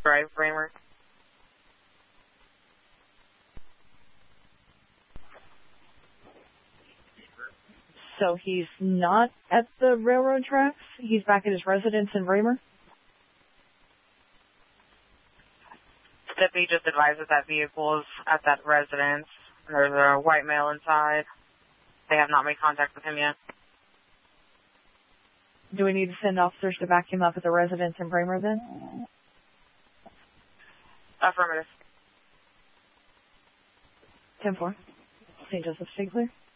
Drive, Braemar. So he's not at the railroad tracks? He's back at his residence in Braemar? Deputy just advised that vehicle is at that residence. There's a white male inside. They have not made contact with him yet. Do we need to send officers to back him up at the residence in Braemar then? Affirmative. 10-4. St. Joseph, stay clear.